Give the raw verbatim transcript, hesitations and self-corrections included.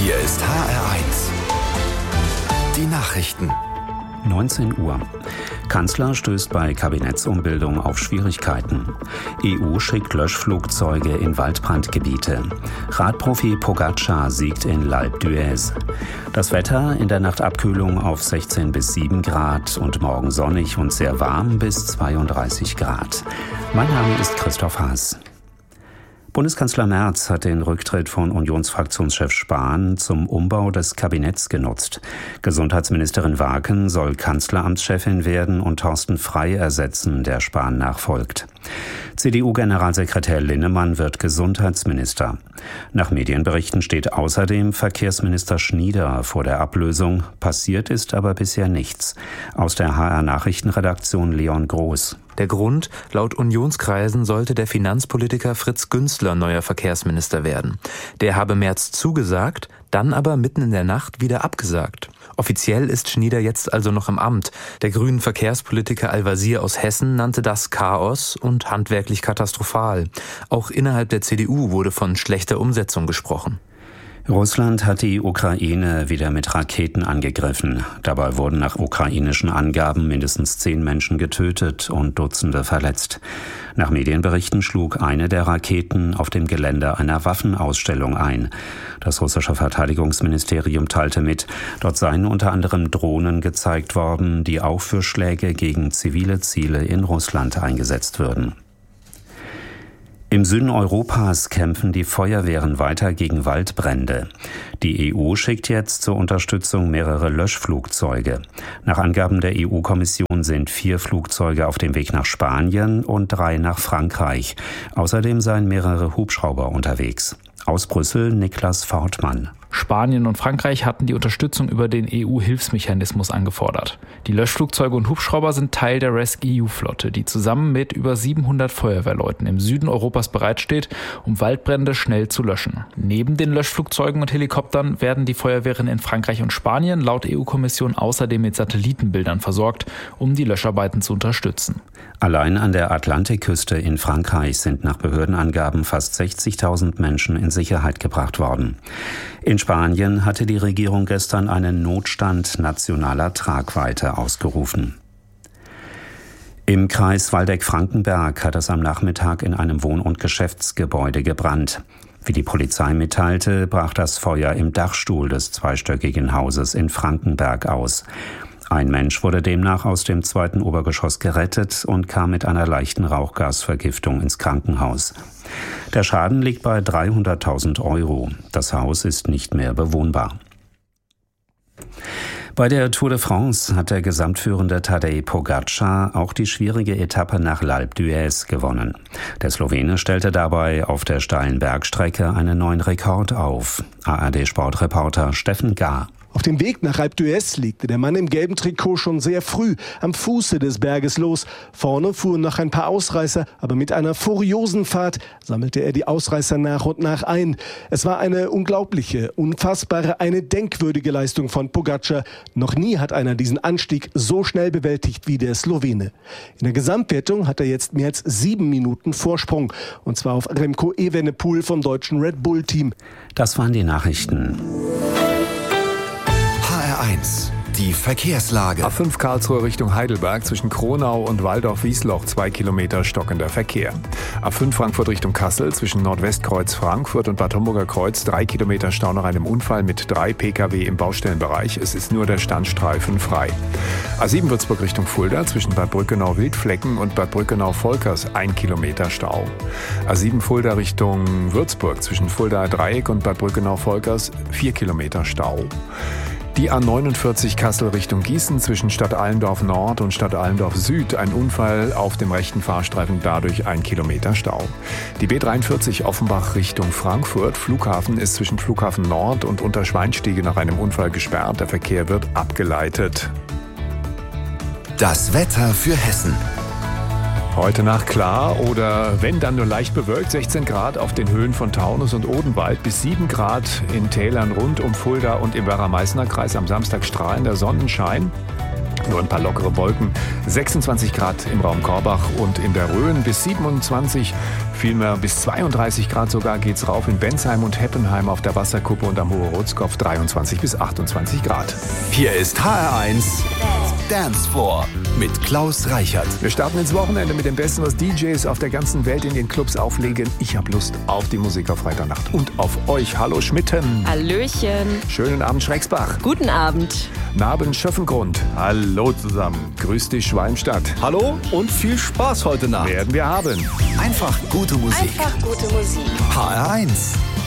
Hier ist H R eins. Die Nachrichten. neunzehn Uhr. Kanzler stößt bei Kabinettsumbildung auf Schwierigkeiten. E U schickt Löschflugzeuge in Waldbrandgebiete. Radprofi Pogacar siegt in L'Alpe d'Huez. Das Wetter: in der Nacht Abkühlung auf sechzehn bis sieben Grad und morgen sonnig und sehr warm bis zweiunddreißig Grad. Mein Name ist Christoph Haas. Bundeskanzler Merz hat den Rücktritt von Unionsfraktionschef Spahn zum Umbau des Kabinetts genutzt. Gesundheitsministerin Waken soll Kanzleramtschefin werden und Thorsten Frey ersetzen, der Spahn nachfolgt. C D U-Generalsekretär Linnemann wird Gesundheitsminister. Nach Medienberichten steht außerdem Verkehrsminister Schnieder vor der Ablösung. Passiert ist aber bisher nichts. Aus der H R-Nachrichtenredaktion Leon Groß. Der Grund: laut Unionskreisen sollte der Finanzpolitiker Fritz Günzler neuer Verkehrsminister werden. Der habe Merz zugesagt, dann aber mitten in der Nacht wieder abgesagt. Offiziell ist Schnieder jetzt also noch im Amt. Der grünen Verkehrspolitiker Al-Wazir aus Hessen nannte das Chaos und handwerklich katastrophal. Auch innerhalb der C D U wurde von schlechter Umsetzung gesprochen. Russland hat die Ukraine wieder mit Raketen angegriffen. Dabei wurden nach ukrainischen Angaben mindestens zehn Menschen getötet und Dutzende verletzt. Nach Medienberichten schlug eine der Raketen auf dem Gelände einer Waffenausstellung ein. Das russische Verteidigungsministerium teilte mit, dort seien unter anderem Drohnen gezeigt worden, die auch für Schläge gegen zivile Ziele in Russland eingesetzt würden. Im Süden Europas kämpfen die Feuerwehren weiter gegen Waldbrände. Die E U schickt jetzt zur Unterstützung mehrere Löschflugzeuge. Nach Angaben der E U-Kommission sind vier Flugzeuge auf dem Weg nach Spanien und drei nach Frankreich. Außerdem seien mehrere Hubschrauber unterwegs. Aus Brüssel Niklas Fortmann. Spanien und Frankreich hatten die Unterstützung über den E U-Hilfsmechanismus angefordert. Die Löschflugzeuge und Hubschrauber sind Teil der RescEU-E U-Flotte, die zusammen mit über siebenhundert Feuerwehrleuten im Süden Europas bereitsteht, um Waldbrände schnell zu löschen. Neben den Löschflugzeugen und Helikoptern werden die Feuerwehren in Frankreich und Spanien laut E U-Kommission außerdem mit Satellitenbildern versorgt, um die Löscharbeiten zu unterstützen. Allein an der Atlantikküste in Frankreich sind nach Behördenangaben fast sechzigtausend Menschen in Sicherheit gebracht worden. In Spanien hatte die Regierung gestern einen Notstand nationaler Tragweite ausgerufen. Im Kreis Waldeck-Frankenberg hat es am Nachmittag in einem Wohn- und Geschäftsgebäude gebrannt. Wie die Polizei mitteilte, brach das Feuer im Dachstuhl des zweistöckigen Hauses in Frankenberg aus. Ein Mensch wurde demnach aus dem zweiten Obergeschoss gerettet und kam mit einer leichten Rauchgasvergiftung ins Krankenhaus. Der Schaden liegt bei dreihunderttausend Euro. Das Haus ist nicht mehr bewohnbar. Bei der Tour de France hat der gesamtführende Tadej Pogacar auch die schwierige Etappe nach L'Alpe d'Huez gewonnen. Der Slowene stellte dabei auf der steilen Bergstrecke einen neuen Rekord auf. A R D-Sportreporter Steffen Gahr. Auf dem Weg nach L'Alpe d'Huez legte der Mann im gelben Trikot schon sehr früh am Fuße des Berges los. Vorne fuhren noch ein paar Ausreißer, aber mit einer furiosen Fahrt sammelte er die Ausreißer nach und nach ein. Es war eine unglaubliche, unfassbare, eine denkwürdige Leistung von Pogacar. Noch nie hat einer diesen Anstieg so schnell bewältigt wie der Slowene. In der Gesamtwertung hat er jetzt mehr als sieben Minuten Vorsprung, und zwar auf Remco Evenepoel vom deutschen Red Bull Team. Das waren die Nachrichten. H R eins. Die Verkehrslage. A fünf Karlsruhe Richtung Heidelberg zwischen Kronau und Waldorf-Wiesloch zwei Kilometer stockender Verkehr. A fünf Frankfurt Richtung Kassel zwischen Nordwestkreuz Frankfurt und Bad Homburger Kreuz drei Kilometer Stau nach einem Unfall mit drei Pkw im Baustellenbereich. Es ist nur der Standstreifen frei. A sieben Würzburg Richtung Fulda zwischen Bad Brückenau-Wildflecken und Bad Brückenau-Volkers ein Kilometer Stau. A sieben Fulda Richtung Würzburg zwischen Fuldaer Dreieck und Bad Brückenau-Volkers vier Kilometer Stau. Die A neunundvierzig Kassel Richtung Gießen zwischen Stadt Allendorf Nord und Stadt Allendorf Süd. Ein Unfall auf dem rechten Fahrstreifen, dadurch ein Kilometer Stau. Die B dreiundvierzig Offenbach Richtung Frankfurt. Flughafen ist zwischen Flughafen Nord und Unterschweinstiege nach einem Unfall gesperrt. Der Verkehr wird abgeleitet. Das Wetter für Hessen. Heute Nacht klar oder wenn, dann nur leicht bewölkt. sechzehn Grad auf den Höhen von Taunus und Odenwald bis sieben Grad in Tälern rund um Fulda und im Werra-Meißner Kreis. Am Samstag strahlender Sonnenschein. Nur ein paar lockere Wolken. sechsundzwanzig Grad im Raum Korbach und in der Rhön bis siebenundzwanzig, vielmehr bis zweiunddreißig Grad sogar geht's rauf in Bensheim und Heppenheim auf der Wasserkuppe und am Hohe Rotskopf dreiundzwanzig bis achtundzwanzig Grad. Hier ist H R eins Dance Floor mit Klaus Reichert. Wir starten ins Wochenende mit dem Besten, was D Js auf der ganzen Welt in den Clubs auflegen. Ich habe Lust auf die Musik auf Freitagnacht und auf euch. Hallo Schmitten. Hallöchen. Schönen Abend Schrecksbach. Guten Abend. Naben Schöffengrund. Hallo zusammen. Grüß dich Schwalmstadt. Hallo und viel Spaß heute Nacht. Werden wir haben. Einfach gute Musik. Einfach gute Musik. H R eins.